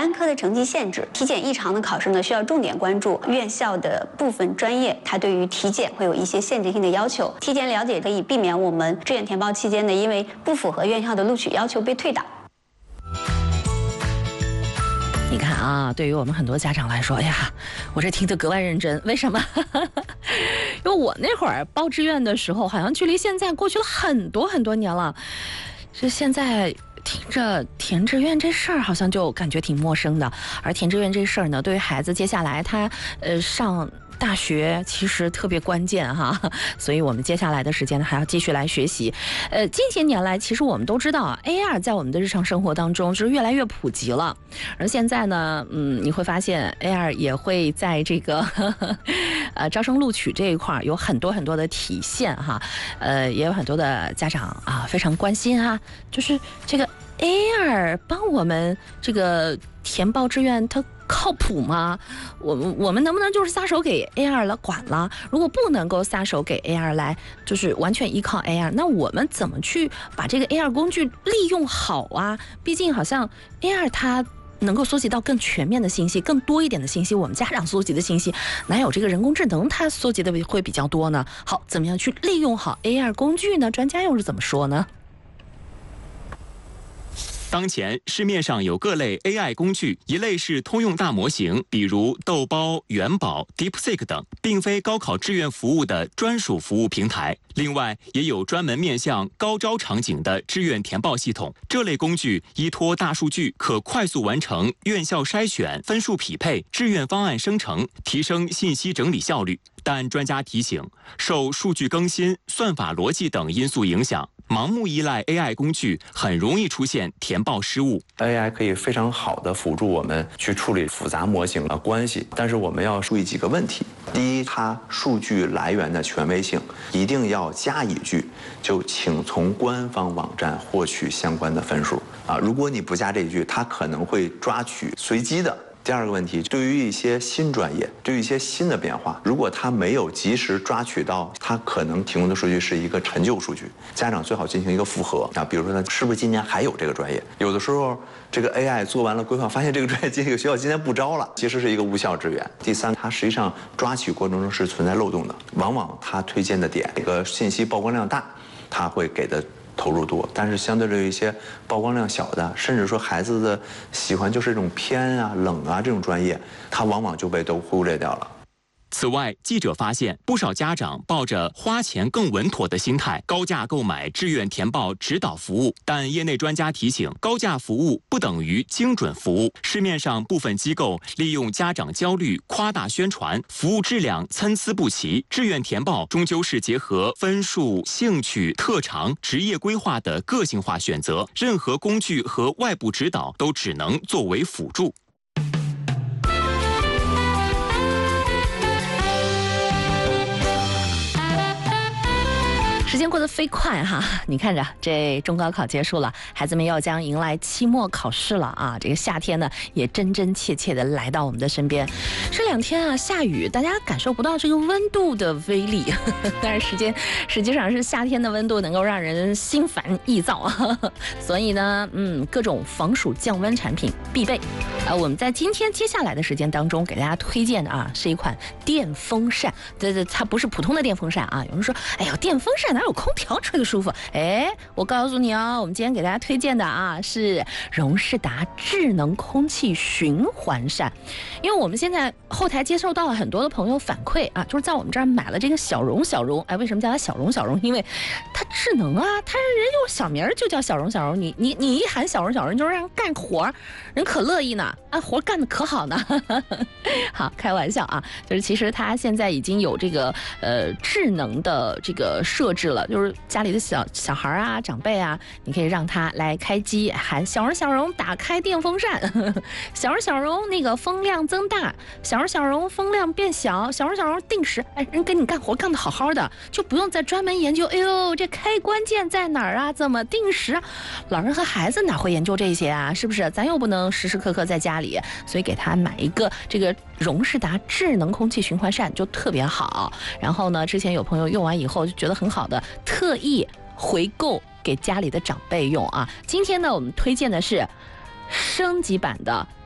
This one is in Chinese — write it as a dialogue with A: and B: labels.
A: 单科的成绩限制。体检异常的考试呢，需要重点关注院校的部分专业，它对于体检会有一些限制性的要求。提前了解可以避免我们志愿填报期间呢，因为不符合院校的录取要求被退档。
B: 你看啊，对于我们很多家长来说，哎呀，我这听得格外认真。为什么？因为我那会儿报志愿的时候，好像距离现在过去了很多很多年了。就现在听着填志愿这事儿，好像就感觉挺陌生的。而填志愿这事儿呢，对于孩子接下来他上大学其实特别关键哈，所以我们接下来的时间呢还要继续来学习。近些年来，其实我们都知道 AR 在我们的日常生活当中就是越来越普及了。而现在呢，你会发现 AR 也会在这个招生录取这一块有很多很多的体现哈。也有很多的家长啊非常关心哈，就是这个 AR 帮我们这个填报志愿它靠谱吗？我们能不能就是撒手给 AR 了管了？如果不能够撒手给 AR 来，就是完全依靠 AR， 那我们怎么去把这个 AR 工具利用好啊？毕竟好像 AR 它能够搜集到更全面的信息，更多一点的信息，我们家长搜集的信息哪有这个人工智能它搜集的会比较多呢？好，怎么样去利用好 AR 工具呢？专家又是怎么说呢？
C: 当前市面上有各类 AI 工具，一类是通用大模型，比如豆包、元宝、DeepSeek 等，并非高考志愿服务的专属服务平台。另外，也有专门面向高招场景的志愿填报系统。这类工具依托大数据，可快速完成院校筛选、分数匹配、志愿方案生成，提升信息整理效率。但专家提醒，受数据更新、算法逻辑等因素影响，盲目依赖 AI 工具很容易出现填报失误。
D: AI 可以非常好的辅助我们去处理复杂模型的关系，但是我们要注意几个问题。第一，它数据来源的权威性一定要加一句，就请从官方网站获取相关的分数啊。如果你不加这一句，它可能会抓取随机的。第二个问题，对于一些新专业，对于一些新的变化，如果它没有及时抓取到，它可能提供的数据是一个陈旧数据，家长最好进行一个复核啊。比如说呢，是不是今年还有这个专业？有的时候这个 AI 做完了规划，发现这个专业这个学校今年不招了，其实是一个无效志愿。第三，它实际上抓取过程中是存在漏洞的，往往它推荐的点这个信息曝光量大，它会给的投入多，但是相对于一些曝光量小的，甚至说孩子的喜欢就是这种偏啊、冷啊这种专业，它往往就被都忽略掉了。
C: 此外，记者发现，不少家长抱着花钱更稳妥的心态，高价购买志愿填报指导服务。但业内专家提醒，高价服务不等于精准服务。市面上部分机构利用家长焦虑夸大宣传，服务质量参差不齐。志愿填报终究是结合分数、兴趣、特长、职业规划的个性化选择，任何工具和外部指导都只能作为辅助。
B: 时间过得飞快哈，你看着这中高考结束了，孩子们要将迎来期末考试了啊！这个夏天呢，也真真切切的来到我们的身边。这两天啊下雨，大家感受不到这个温度的威力，但是实际上是夏天的温度能够让人心烦意躁，所以呢，各种防暑降温产品必备。我们在今天接下来的时间当中给大家推荐的啊是一款电风扇，它不是普通的电风扇啊。有人说，哎呦，电风扇哪有空调吹的舒服？哎，我告诉你哦，我们今天给大家推荐的啊是荣仕达智能空气循环扇。因为我们现在后台接受到了很多的朋友反馈啊，就是在我们这儿买了这个小荣，哎，为什么叫它小荣？因为它智能啊，它人有小名就叫小荣。你一喊小荣，就是让人干活，人可乐意呢，啊，活干得可好呢。好，开玩笑啊，就是其实它现在已经有这个智能的这个设置了，就是家里的小孩啊、长辈啊，你可以让他来开机，喊小荣打开电风扇，小荣那个风量增大，小荣风量变小，小荣定时，哎，人跟你干活干得好好的，就不用再专门研究，哎呦，这开关键在哪儿啊？怎么定时啊？老人和孩子哪会研究这些啊？是不是？咱又不能时时刻刻在家里，所以给他买一个这个荣仕达智能空气循环扇就特别好。然后呢，之前有朋友用完以后就觉得很好的，特意回购给家里的长辈用啊。今天呢，我们推荐的是升级版的